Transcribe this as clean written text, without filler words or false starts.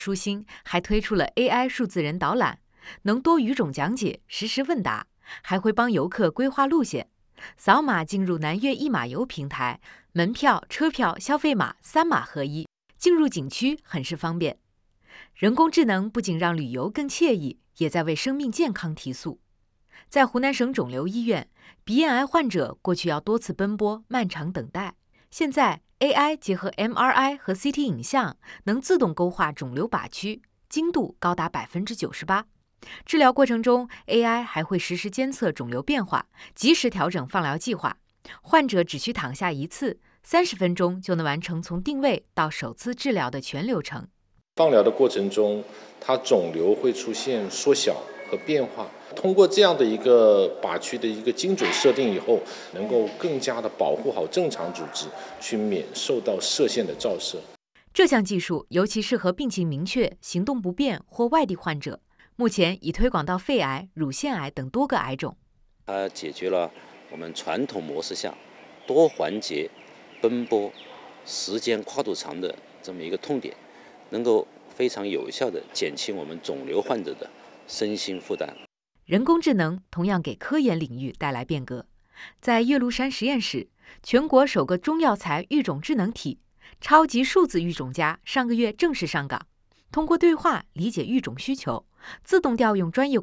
舒心还推出了 AI 数字人导览，能多语种讲解、实时问答，还会帮游客规划路线。扫码进入南粤一码游平台，门票、车票、消费码3码合一，进入景区很是方便。人工智能不仅让旅游更惬意，也在为生命健康提速。在湖南省肿瘤医院，鼻咽癌患者过去要多次奔波、漫长等待，现在 AI 结合 MRI 和 CT 影像，能自动勾画肿瘤靶区，精度高达98%。治疗过程中 ，AI 还会实时监测肿瘤变化，及时调整放疗计划。患者只需躺下一次，30分钟就能完成从定位到首次治疗的全流程。 放疗的过程中，它肿瘤会出现缩小和变化。通过这样的一个靶区的一个精准设定以后，能够更加的保护好正常组织，去免受到射线的照射。 这项技术尤其适合病情明确、行动不便或外地患者。目前已推广到肺癌、乳腺癌等多个癌种。 它解决了我们传统模式下多环节奔波、时间跨度长的这么一个痛点，能够非常有效地减轻我们肿瘤患者的身心负担。 人工智能同样给科研领域带来变革。在岳麓山实验室，全国首个中药材育种智能体——超级数字育种家上个月正式上岗。通过对话理解育种需求，自动调用专业